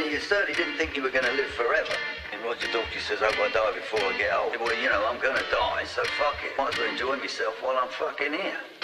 you certainly didn't think you were going to live forever. And Roger Daltrey says, I've got to die before I get old. Well, you know, I'm going to die, so fuck it. Might as well enjoy myself while I'm fucking here.